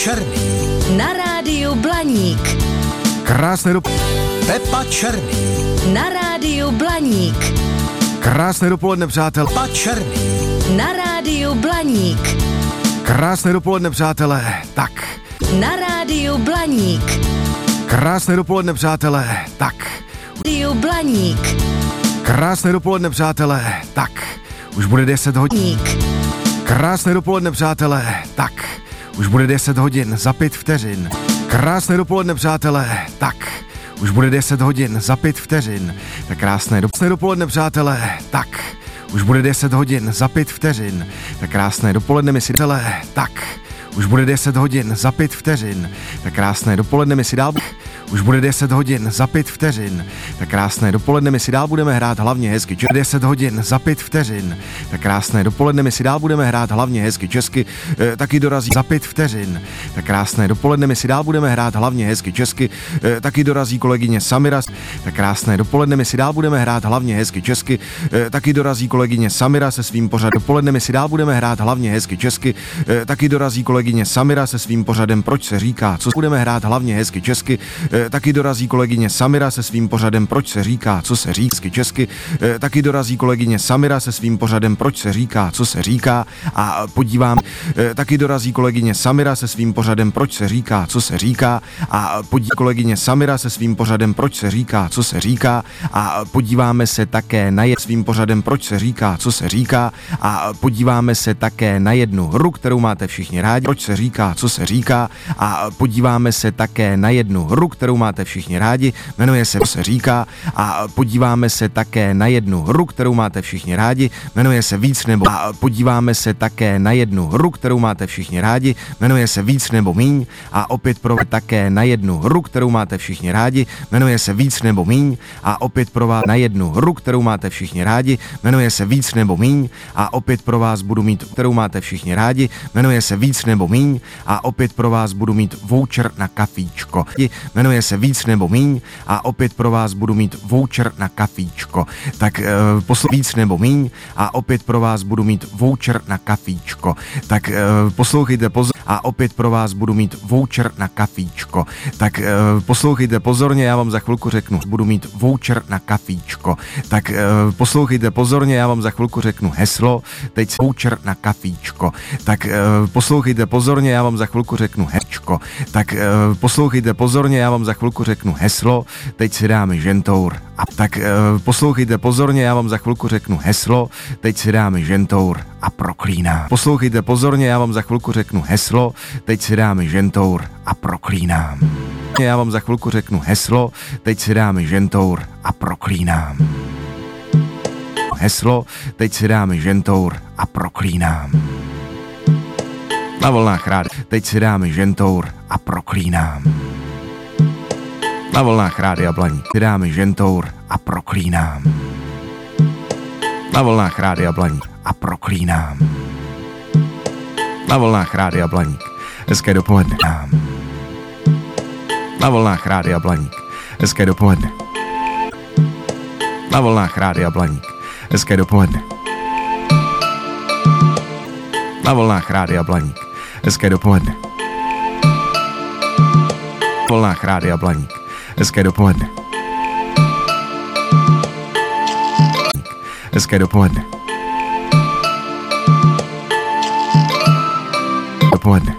Černý. Na rádiu Blaník. Krásné Pepa Černý. Na rádiu Blaník. Krásné dopoledne, přátelé. Pepa Černý. Na rádiu Blaník. Krásné dopoledne, přátelé. Tak. Na rádiu Blaník. Krásné dopoledne, přátelé. Tak. Rádiu Blaník. Krásné dopoledne, přátelé. Tak. Už bude 10 hodin. Krásné dopoledne, přátelé. Tak. Už bude 10 hodin za 5 vteřin. Krásné dopoledne, přátelé. Tak. Už bude 10 hodin za 5 vteřin. Tak krásné dopoledne, přátelé. Tak. Už bude 10 hodin za 5 vteřin. Tak krásné dopoledne, my si celé. Tak. Už bude 10 hodin za 5 vteřin. Tak krásné dopoledne, my si dál. Už bude 10 hodin za 5 vteřin. Tak krásné dopoledne, my si dál budeme hrát hlavně hezky. 10 hodin za 5 vteřin. Tak krásné dopoledne, my si dál budeme hrát hlavně hezky česky. Taky dorazí za 5 vteřin. Tak krásné dopoledne, my si dál budeme hrát hlavně hezky česky. Taky dorazí kolegyně Samira. Tak krásné dopoledne, my si dál budeme hrát hlavně hezky česky. Taky dorazí kolegyně Samira se svým pořadem. Dopoledne, my si dál budeme hrát hlavně hezky česky. Taky dorazí kolegyně Samira se svým pořadem Proč se říká, co budeme hrát hlavně hezky česky. Taky dorazí kolegyně Samira se svým pořadem Proč se říká, co se říká česky. Taky dorazí kolegyně Samira se svým pořadem Proč se říká, co se říká a podívám. Taky dorazí kolegyně Samira se svým pořadem Proč se říká, co se říká a kolegyně Samira se svým pořadem Proč se říká, co se říká a podíváme se také na svým pořadem Proč se říká, co se říká a podíváme se také na jednu hru, kterou máte všichni rádi. Proč se říká, co se říká a podíváme se také na jednu hru, kterou máte všichni rádi, jmenuje se Co se říká a podíváme se také na jednu hru, kterou máte všichni rádi, jmenuje se Víc nebo a podíváme se také na jednu hru, kterou máte všichni rádi, jmenuje se Víc nebo míň a opět pro také na jednu hru, kterou máte všichni rádi, jmenuje se Víc nebo míň a opět pro vás na jednu hru, kterou máte všichni rádi, jmenuje se Víc nebo míň a opět pro vás budu mít, kterou máte všichni rádi, jmenuje se Víc nebo míň a opět pro vás budu mít voucher na kafíčko. Jmenuje se Víc nebo míň a opět pro vás budu mít voucher na kafíčko. Tak Víc nebo míň a opět pro vás budu mít voucher na kafíčko. Tak poslouchejte pozor a opět pro vás budu mít voucher na kafíčko. Tak poslouchejte pozorně, já vám za chvilku řeknu, budu mít voucher na kafíčko. Tak poslouchejte pozorně, já vám za chvilku řeknu heslo, teď voucher na kafíčko. Tak poslouchejte pozorně, já vám za chvilku řeknu hečko. Tak poslouchejte pozorně, já vám za chvilku řeknu heslo, teď si dáme žentour. A tak poslouchejte pozorně, já vám za chvilku řeknu heslo, teď si dáme žentour a proklínám. Poslouchejte pozorně, já vám za chvilku řeknu heslo, teď si dáme žentour a proklínám. Já vám za chvilku řeknu heslo, teď si dáme žentour a proklínám. Heslo, teď si dáme žentour a proklínám. Na vlnách rád, teď si dáme žentour a proklínám. Na vlnách Rádia Blaník si dáme žentour a proklínám. Na vlnách Rádia Blaník a proklínám. Na vlnách Rádia Blaník. Hezké dopoledne. Na vlnách Rádia Blaník. Hezké dopoledne. Na vlnách Rádia Blaník. Hezké dopoledne. Na vlnách Rádia Blaník. Hezké dopoledne. Na vlnách Rádia Blaník. Hezké dopoledne. Hezké dopoledne. Dopoledne.